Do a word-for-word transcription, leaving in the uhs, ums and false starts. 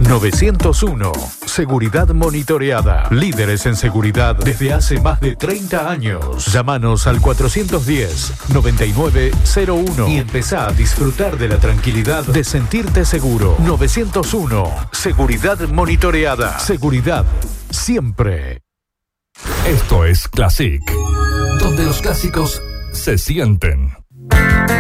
novecientos uno. Seguridad monitoreada. Líderes en seguridad desde hace más de treinta años. Llámanos al cuatrocientos diez, noventa y nueve cero uno y empezá a disfrutar de la tranquilidad de sentirte seguro. novecientos uno. Seguridad monitoreada. Seguridad siempre. Esto es Classic, donde los clásicos se sienten.